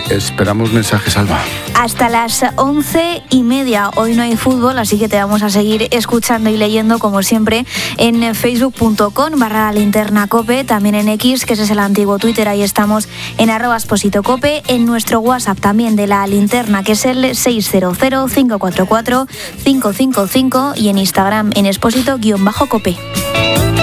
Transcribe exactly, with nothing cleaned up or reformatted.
Esperamos mensajes, Alba. Hasta las once y media. Hoy no hay fútbol, así que te vamos a seguir escuchando y leyendo, como siempre, en facebook punto com barra linterna cope, también en X, que ese es el antiguo Twitter, ahí estamos en arroba exposito cope, en nuestro WhatsApp también de la linterna, que es el seis cero cero, cinco cuatro cuatro, cinco cinco cinco, y en Instagram en exposito-cope.